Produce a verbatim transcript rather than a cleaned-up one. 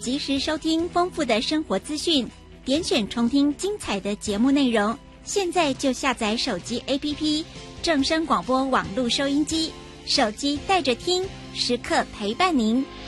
及时收听丰富的生活资讯，点选重听精彩的节目内容。现在就下载手机 A P P 正声广播网络收音机，手机带着听，时刻陪伴您。